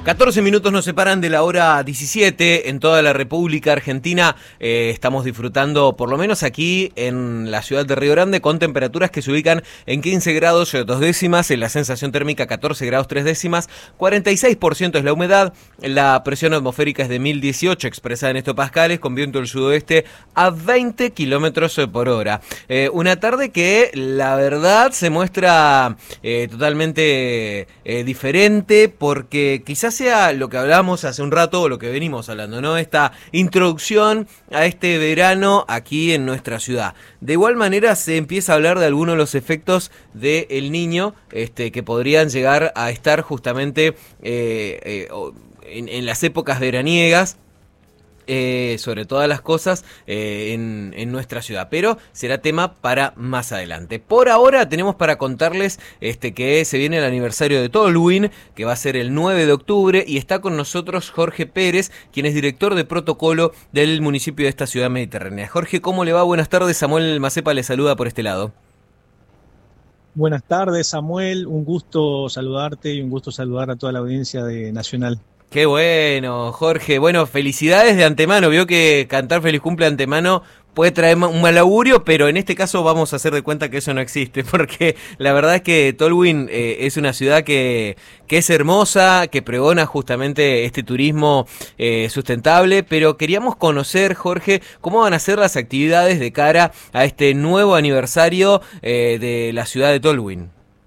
14 minutos nos separan de la hora 17 en toda la República Argentina. Estamos disfrutando, por lo menos aquí en la ciudad de Río Grande, con temperaturas que se ubican en 15 grados 2 décimas, en la sensación térmica 14 grados 3 décimas, 46% es la humedad, la presión atmosférica es de 1018 expresada en hectopascales, con viento del sudoeste a 20 kilómetros por hora. Una tarde que la verdad se muestra totalmente diferente, porque quizás sea lo que hablábamos hace un rato o lo que venimos hablando, ¿no? Esta introducción a este verano aquí en nuestra ciudad. De igual manera se empieza a hablar de algunos de los efectos del Niño que podrían llegar a estar justamente en las épocas veraniegas. Sobre todas las cosas en nuestra ciudad, pero será tema para más adelante. Por ahora tenemos para contarles que se viene el aniversario de Tolwyn, que va a ser el 9 de octubre, y está con nosotros Jorge Pérez, quien es director de protocolo del municipio de esta ciudad mediterránea. Jorge, ¿cómo le va? Buenas tardes, Samuel Macepa le saluda por este lado. Buenas tardes, Samuel, un gusto saludarte y un gusto saludar a toda la audiencia de Nacional. Qué bueno, Jorge. Bueno, felicidades de antemano. Vio que cantar feliz cumple de antemano puede traer un mal augurio, pero en este caso vamos a hacer de cuenta que eso no existe, porque la verdad es que Tolwyn es una ciudad que es hermosa, que pregona justamente este turismo sustentable, pero queríamos conocer, Jorge, cómo van a ser las actividades de cara a este nuevo aniversario de la ciudad de Tolwyn.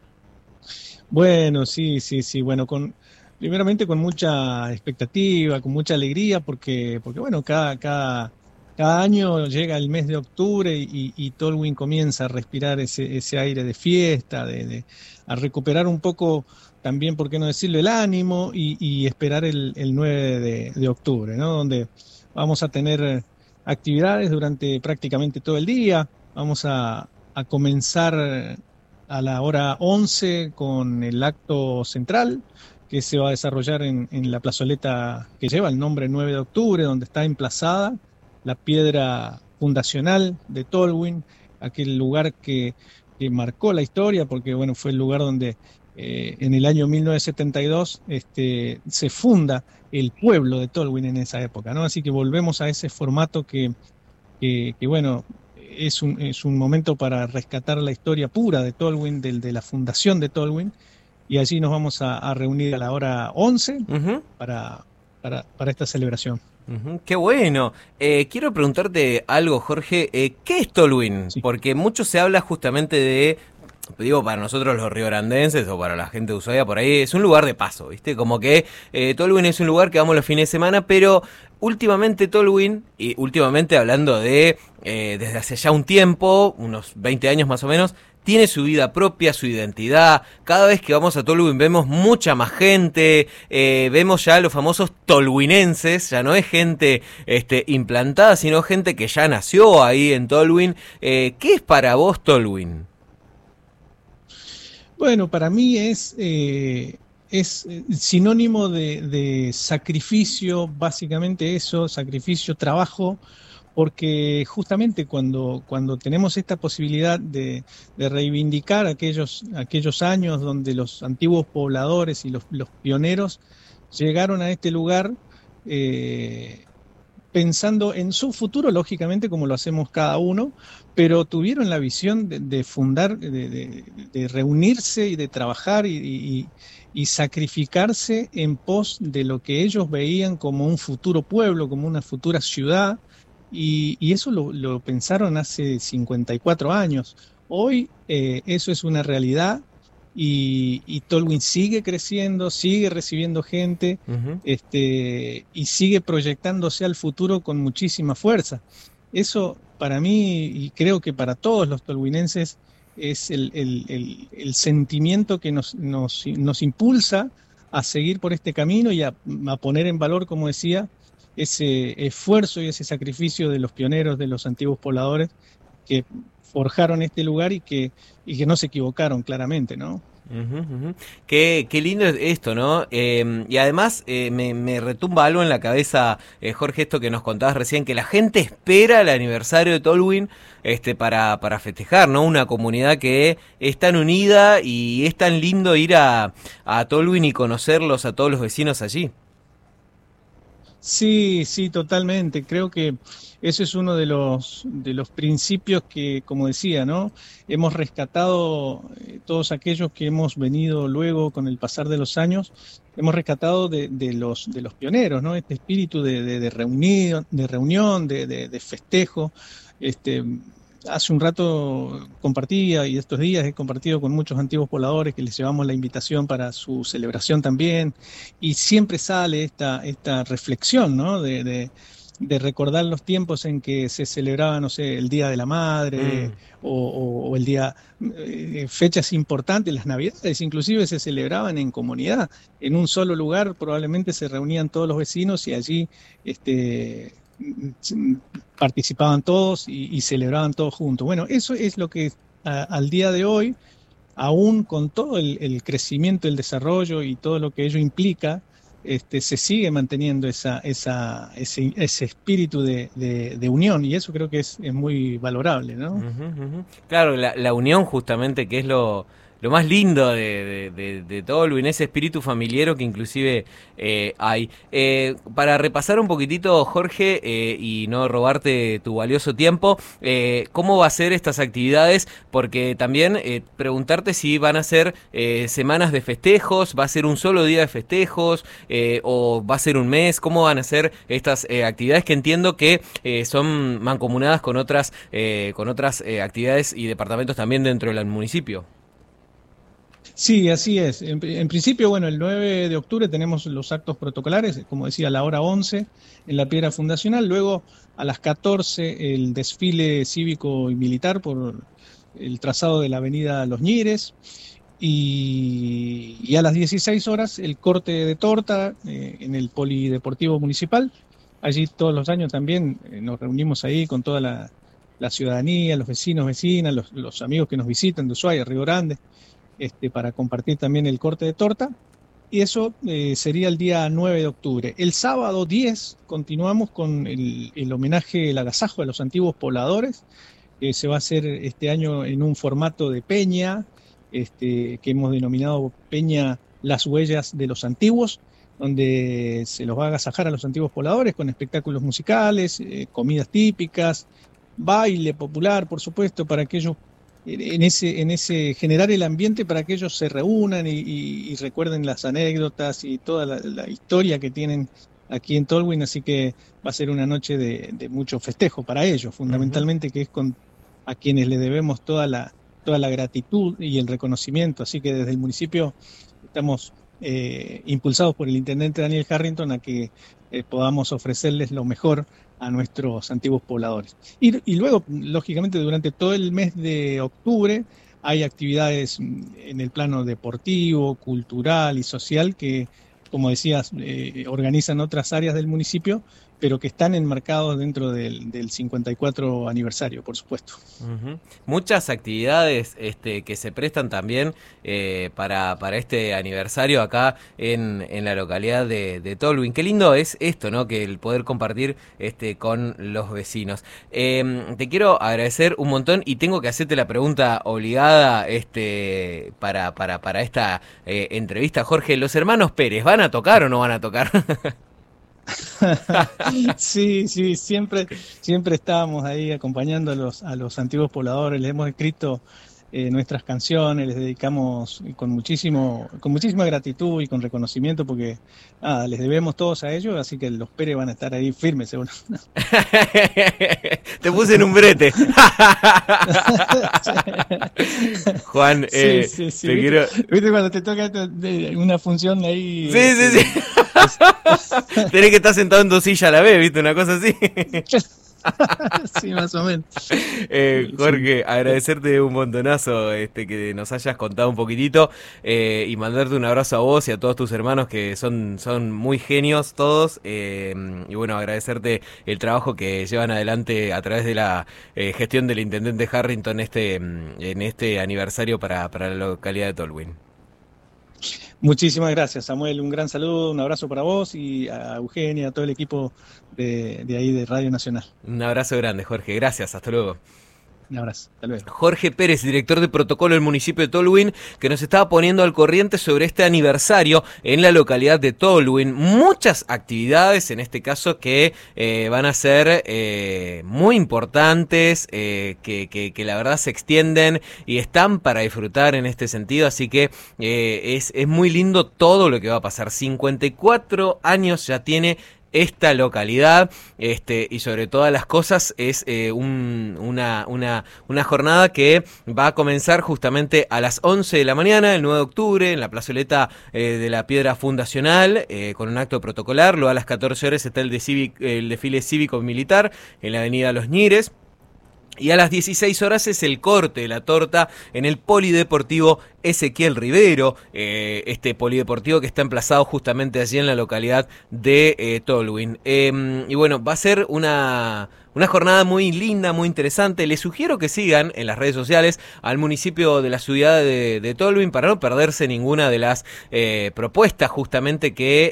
Bueno, sí, bueno, primeramente con mucha expectativa, con mucha alegría, porque bueno, cada año llega el mes de octubre y Tolwyn comienza a respirar ese aire de fiesta, a recuperar un poco también, por qué no decirlo, el ánimo y esperar el 9 de octubre, ¿no? Donde vamos a tener actividades durante prácticamente todo el día. Vamos a comenzar a la hora 11 con el acto central, que se va a desarrollar en la plazoleta que lleva el nombre 9 de octubre, donde está emplazada la piedra fundacional de Tolwyn, aquel lugar que marcó la historia, porque bueno, fue el lugar donde en el año 1972 se funda el pueblo de Tolwyn en esa época, ¿no? Así que volvemos a ese formato que bueno, es un momento para rescatar la historia pura de Tolwyn, de la fundación de Tolwyn. Y allí nos vamos a reunir a la hora 11 para esta celebración. Qué bueno. Quiero preguntarte algo, Jorge. ¿Qué es Tolwyn? Sí. Porque mucho se habla justamente de, digo, para nosotros los riograndenses o para la gente de Ushuaia, por ahí es un lugar de paso, ¿viste? Como que Tolwyn es un lugar que vamos los fines de semana, pero últimamente Tolwyn, y últimamente hablando de desde hace ya un tiempo, unos 20 años más o menos, tiene su vida propia, su identidad. Cada vez que vamos a Tolwyn vemos mucha más gente, vemos ya los famosos tolwynenses, ya no es gente implantada, sino gente que ya nació ahí en Tolwyn. ¿Qué es para vos Tolwyn? Bueno, para mí es sinónimo de sacrificio, básicamente eso, sacrificio, trabajo, porque justamente cuando tenemos esta posibilidad de reivindicar aquellos años donde los antiguos pobladores y los pioneros llegaron a este lugar pensando en su futuro, lógicamente, como lo hacemos cada uno, pero tuvieron la visión de fundar, de reunirse y de trabajar y sacrificarse en pos de lo que ellos veían como un futuro pueblo, como una futura ciudad. Y eso lo pensaron hace 54 años. Hoy eso es una realidad y Tolwyn sigue creciendo, sigue recibiendo gente y sigue proyectándose al futuro con muchísima fuerza. Eso para mí, y creo que para todos los tolwynenses, es el sentimiento que nos impulsa a seguir por este camino y a poner en valor, como decía, ese esfuerzo y ese sacrificio de los pioneros, de los antiguos pobladores que forjaron este lugar y que no se equivocaron claramente, ¿no? Ujú, ujú. Qué lindo es esto, ¿no? Y además me retumba algo en la cabeza, Jorge, esto que nos contabas recién, que la gente espera el aniversario de Tolwyn para festejar, ¿no? Una comunidad que es tan unida y es tan lindo ir a Tolwyn y conocerlos a todos los vecinos allí. Sí, sí, totalmente. Creo que eso es uno de los principios que, como decía, ¿no? Hemos rescatado todos aquellos que hemos venido luego con el pasar de los años, hemos rescatado de los pioneros, ¿no? Este espíritu de festejo. Este, hace un rato compartía y estos días he compartido con muchos antiguos pobladores que les llevamos la invitación para su celebración también y siempre sale esta reflexión, ¿no? De recordar los tiempos en que se celebraba, no sé, el Día de la Madre Mm. o el día, fechas importantes, las Navidades inclusive se celebraban en comunidad, en un solo lugar probablemente se reunían todos los vecinos y allí este, participaban todos y celebraban todos juntos. Bueno, eso es lo que al día de hoy aún con todo el crecimiento, el desarrollo y todo lo que ello implica, se sigue manteniendo ese espíritu de unión y eso creo que es muy valorable, ¿no? Ujú, ujú. Claro, la unión justamente, que es lo más lindo de todo, en ese espíritu familiero que inclusive hay. Para repasar un poquitito, Jorge, y no robarte tu valioso tiempo, ¿cómo va a ser estas actividades? Porque también preguntarte si van a ser semanas de festejos, va a ser un solo día de festejos, o va a ser un mes, ¿cómo van a ser estas actividades que entiendo que son mancomunadas con otras actividades y departamentos también dentro del municipio? Sí, así es. En principio, bueno, el 9 de octubre tenemos los actos protocolares, como decía, a la hora 11 en la piedra fundacional. Luego, a las 14, el desfile cívico y militar por el trazado de la avenida Los Ñires. Y a las 16 horas, el corte de torta en el Polideportivo Municipal. Allí todos los años también nos reunimos ahí con toda la ciudadanía, los vecinos, vecinas, los amigos que nos visitan de Ushuaia, Río Grande para compartir también el corte de torta. Y eso sería el día 9 de octubre. El sábado 10 continuamos con el homenaje, el agasajo a los antiguos pobladores, que se va a hacer este año en un formato de peña, que hemos denominado Peña Las Huellas de los Antiguos, donde se los va a agasajar a los antiguos pobladores con espectáculos musicales, comidas típicas, baile popular, por supuesto, para que ellos en ese generar el ambiente para que ellos se reúnan y recuerden las anécdotas y toda la historia que tienen aquí en Tolwyn, así que va a ser una noche de mucho festejo para ellos, Ujú. fundamentalmente, que es a quienes le debemos toda la gratitud y el reconocimiento, así que desde el municipio estamos impulsados por el intendente Daniel Harrington a que podamos ofrecerles lo mejor a nuestros antiguos pobladores. Y luego, lógicamente, durante todo el mes de octubre hay actividades en el plano deportivo, cultural y social que, como decías, organizan otras áreas del municipio, pero que están enmarcados dentro del 54 aniversario, por supuesto. Ujú. Muchas actividades que se prestan también para este aniversario acá en la localidad de Tolwyn. Qué lindo es esto, ¿no? Que el poder compartir con los vecinos. Te quiero agradecer un montón y tengo que hacerte la pregunta obligada para esta entrevista, Jorge. ¿Los hermanos Pérez van a tocar o no van a tocar? Sí, sí, siempre estábamos ahí acompañando a los antiguos pobladores, les hemos escrito nuestras canciones, les dedicamos con muchísima gratitud y con reconocimiento porque les debemos todos a ellos, así que los Pérez van a estar ahí firmes, seguro. Te puse en un brete. Juan, Sí, sí, sí, te ¿viste? quiero... ¿Viste cuando te toca una función ahí? Sí, sí, sí. Tenés que estar sentado en dos sillas a la vez, ¿viste? Una cosa así. Sí, más o menos. Sí. Jorge, agradecerte un montonazo que nos hayas contado un poquitito y mandarte un abrazo a vos y a todos tus hermanos que son muy genios todos. Y bueno, agradecerte el trabajo que llevan adelante a través de la gestión del intendente Harrington en este aniversario para la localidad de Tolwyn. Muchísimas gracias, Samuel. Un gran saludo, un abrazo para vos y a Eugenia, a todo el equipo de ahí de Radio Nacional. Un abrazo grande, Jorge. Gracias. Hasta luego. Un abrazo, hasta luego. Jorge Pérez, director de protocolo del municipio de Tolwyn, que nos estaba poniendo al corriente sobre este aniversario en la localidad de Tolwyn. Muchas actividades, en este caso, que van a ser muy importantes, que la verdad se extienden y están para disfrutar en este sentido. Así que es muy lindo todo lo que va a pasar. 54 años ya tiene esta localidad, y sobre todas las cosas es una jornada que va a comenzar justamente a las 11 de la mañana, el 9 de octubre, en la plazoleta de la Piedra Fundacional, con un acto protocolar. Luego a las 14 horas está el desfile cívico-militar en la avenida Los Ñires. Y a las 16 horas es el corte de la torta en el Polideportivo Ezequiel Rivero, este polideportivo que está emplazado justamente allí en la localidad de Tolwyn. Y bueno, va a ser una jornada muy linda, muy interesante. Les sugiero que sigan en las redes sociales al municipio de la ciudad de Tolwyn para no perderse ninguna de las propuestas justamente que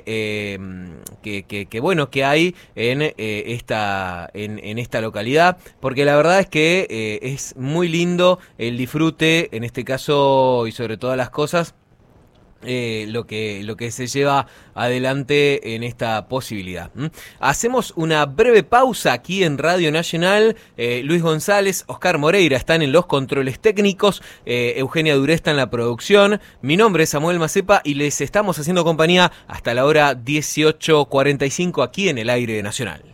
hay en esta localidad, porque la verdad es que es muy lindo el disfrute, en este caso y sobre todas las cosas, lo que se lleva adelante en esta posibilidad. Hacemos una breve pausa aquí en Radio Nacional. Luis González, Oscar Moreira están en los controles técnicos, Eugenia Duré está en la producción. Mi nombre es Samuel Macepa y les estamos haciendo compañía hasta la hora 18:45 aquí en el aire nacional.